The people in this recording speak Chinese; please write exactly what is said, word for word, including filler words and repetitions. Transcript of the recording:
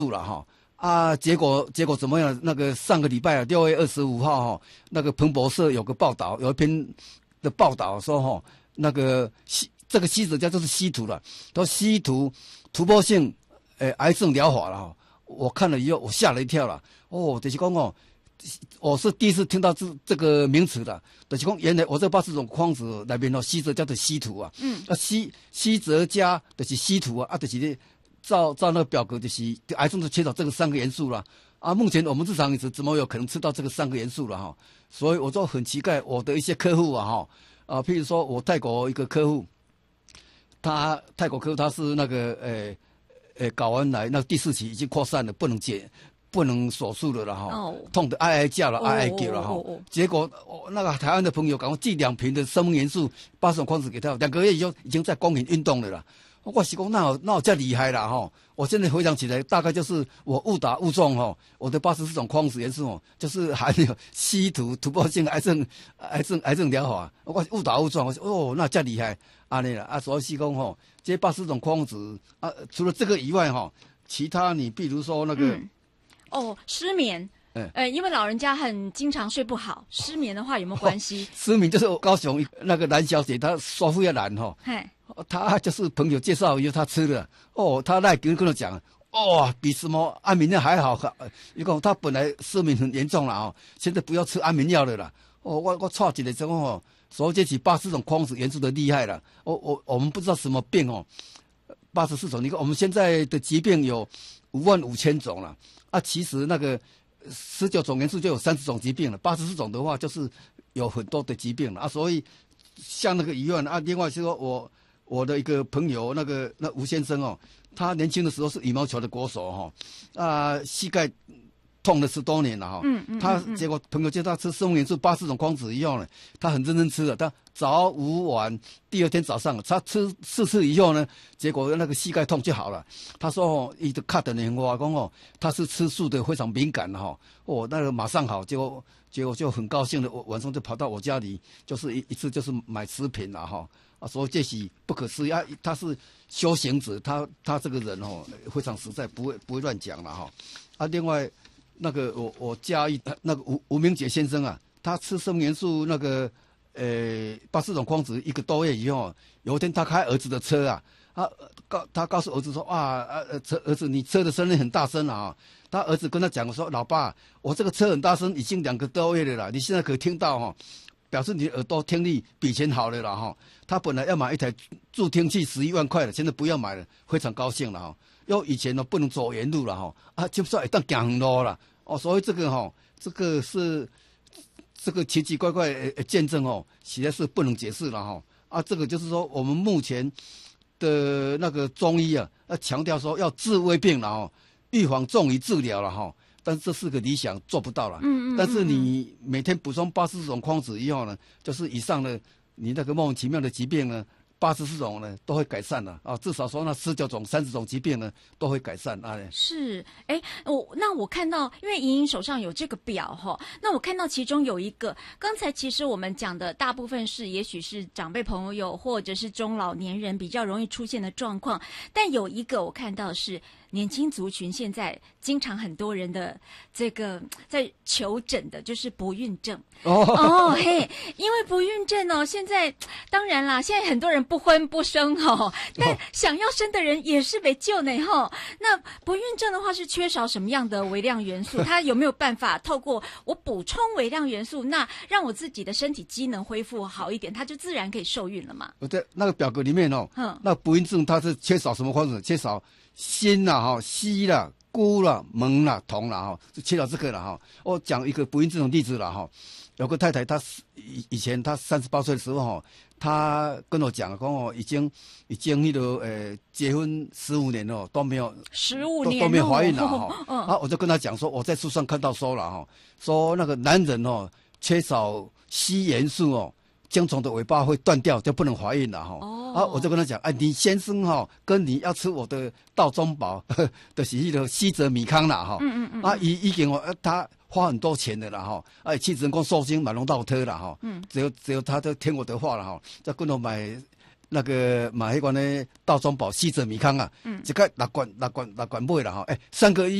了哈。啊，结果结果怎么样？那个上个礼拜啊，六月二十五号哈，那个彭博社有个报道，有一篇的报道说哈，那个吸这个吸脂家就是稀土了，都稀土突破性呃癌症疗法了哈。我看了以后，我吓了一跳了。哦，就是讲哦，我是第一次听到这这个名词的。就是讲原来我这八十种矿子里面哦，稀质叫做稀土啊。嗯。啊，稀稀质加就是稀土啊，啊，就是咧。照照那个表格就是癌症就缺少这个三个元素了啊！目前我们日常饮食怎么有可能吃到这个三个元素了哈？所以我就很奇怪，我的一些客户啊哈啊，譬如说我泰国一个客户，他泰国客户他是那个呃呃睾丸癌那第四期已经扩散了，不能解不能手术了了哈， oh. 痛得哀哀叫了，哀哀叫了哈。Oh, oh, oh, oh. 结果、哦、那个台湾的朋友赶快寄两瓶的生物元素八十种矿子给他，两个月以后已经在公园运动了啦。我是讲那有那有这厉害啦哈！我现在回想起来，大概就是我误打误撞哈，我的八十四种矿物元素哦，就是含有稀土突破性癌症癌症癌症疗法，我误打误撞，我说哦那这厉害安尼啦啊，所以是讲吼，这八十种矿物质啊，除了这个以外哈，其他你比如说那个、 嗯、哦失眠。嗯，呃，因为老人家很经常睡不好，失眠的话有没有关系？ 哦、失眠就是高雄那个蓝小姐，她说腹要蓝哈，她就是朋友介绍以后她吃了，哦，她那跟跟我讲，哦，比什么安眠药还好，一共她本来失眠很严重了哦，现在不要吃安眠药了啦。哦，我我错起来之后哦，所以这起八十种矿物质元素的厉害了。我我我们不知道什么病哦，八十四种，你看我们现在的疾病有五万五千种了啊，其实那个。十九种元素就有三十种疾病了，八十四种的话就是有很多的疾病了啊。所以像那个医院啊，另外是说我我的一个朋友那个那吴先生哦，他年轻的时候是羽毛球的国手哈、哦，啊膝盖痛了十多年了哈、哦，嗯嗯嗯他结果朋友叫他吃生物元素八十种矿子以后呢，他很认真吃了，他早午晚第二天早上他吃四次以后呢，结果那个膝盖痛就好了。他说哦，一直卡的年话讲哦，他是吃素的非常敏感哈、哦，哦那个马上好，结果结果就很高兴的，我晚上就跑到我家里，就是一一次就是买食品了哈。啊，所以这是不可思议啊！他是修行者，他他这个人哦非常实在，不会不会乱讲了哈。啊，另外那个我我嘉义那个吴吴明杰先生啊，他吃生元素那个呃八十种矿子一个多月以后，有一天他开儿子的车啊，他告他告诉儿子说啊呃车儿子你车的声音很大声啊，他儿子跟他讲说老爸，我这个车很大声已经两个多月了啦，你现在可以听到哈、哦。表示你耳朵听力比以前好了啦哈，他本来要买一台助听器十一万块的，现在不要买了，非常高兴了哈。因为以前呢不能走原路了哈，啊就算一旦行很路了哦，所以这个哈，这个是这个奇奇怪怪的见证哦，实在是不能解释了哈。啊，这个就是说我们目前的那个中医啊，要强调说要治未病了哈，预防重于治疗了哈。但是这是个理想，做不到了。嗯嗯。但是你每天补充八十四种矿子以后呢，就是以上的你那个莫名其妙的疾病呢，八十四种呢都会改善了啊。至少说那十九种、三十种疾病呢都会改善啊。 是，哎，我那我看到，因为莹莹手上有这个表哈，那我看到其中有一个，刚才其实我们讲的大部分是，也许是长辈朋友或者是中老年人比较容易出现的状况，但有一个我看到是。年轻族群现在经常很多人的这个在求诊的就是不孕症哦哦嘿，因为不孕症哦，现在当然啦，现在很多人不婚不生哦，但想要生的人也是没救呢哈、哦。那不孕症的话是缺少什么样的微量元素？它有没有办法透过我补充微量元素，那让我自己的身体机能恢复好一点，它就自然可以受孕了嘛？ 我在那个表格里面哦，嗯，那不孕症它是缺少什么方式？缺少锌啦、哈、硒啦、钴啦、锰啦、铜啦，哈，就缺少这个了哈。我讲一个不孕这种例子了哈。有个太太，她以以前她三十八岁的时候哈，她跟我讲，讲哦，已经已经那个呃结婚十五年了都没有十五年都, 都没有怀孕了哈。嗯、啊，我就跟她讲说，我在书上看到说了哈，说那个男人哦缺少硒元素哦。精虫的尾巴会断掉，就不能怀孕了哈。哦、啊，我就跟他讲，哎、啊，你先生哈，跟你要吃我的道中宝的是那个西泽米康啦哈。嗯嗯嗯。啊，已已经哦，他花很多钱的啦哈。哎、啊，去人工受精买龙道特啦哈。嗯。只有只有他都听我的话了哈，再跟我买那个马黑关的道中宝西泽米康啊，嗯，这个六罐六罐六罐买了哈，哎，三个